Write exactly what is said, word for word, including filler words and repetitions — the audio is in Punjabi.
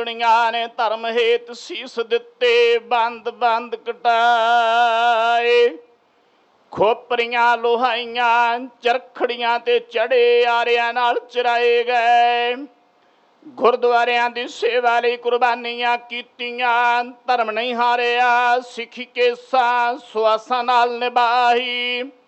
ਦੁਨੀਆਂ ਨੇ ਧਰਮ ਹੇਤ ਸੀਸ ਦਿੱਤੇ, ਬੰਦ ਬੰਦ ਕਟਾਏ। ਖੋਪਰੀਆਂ ਲੋਹਾਈਆਂ ਚਰਖੜੀਆਂ ਤੇ ਚੜੇ ਆਰਿਆਂ ਨਾਲ ਚਰਾਏ ਗਏ। ਗੁਰਦੁਆਰਿਆਂ ਦੀ ਸੇਵਾ ਲਈ ਕੁਰਬਾਨੀਆਂ ਕੀਤੀਆਂ, ਧਰਮ ਨਹੀਂ ਹਾਰਿਆ। ਸਿੱਖੀ ਕੇਸਾਂ ਸੁਆਸਾਂ ਨਾਲ ਨਿਭਾਈ।